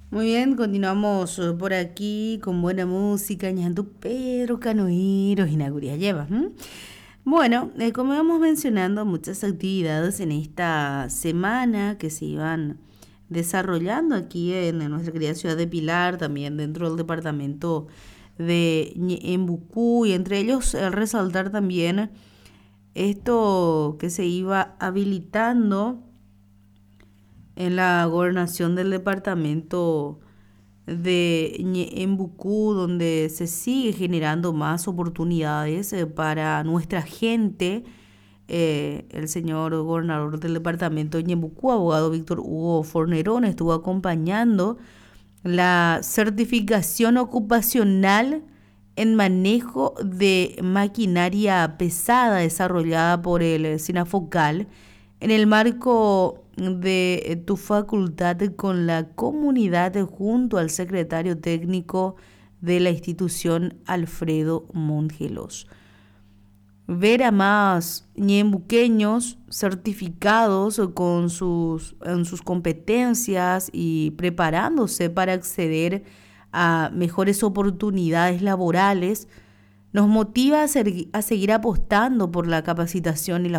Muy bien, continuamos por aquí con buena música, ñando Pedro Canoeiro y Naguria lleva. Bueno, como íbamos mencionando, muchas actividades en esta semana que se iban desarrollando aquí en nuestra querida ciudad de Pilar, también dentro del departamento de Ñembucú, y entre ellos resaltar también esto que se iba habilitando en la gobernación del departamento de Ñembucú, donde se sigue generando más oportunidades para nuestra gente. El señor gobernador del departamento de Ñembucú, abogado Víctor Hugo Fornerón, estuvo acompañando la certificación ocupacional en manejo de maquinaria pesada desarrollada por el SINAFOCAL en el marco de tu facultad con la comunidad junto al secretario técnico de la institución Alfredo Mongelos. Ver a más ñembuqueños certificados en sus competencias y preparándose para acceder a mejores oportunidades laborales nos motiva a seguir apostando por la capacitación y la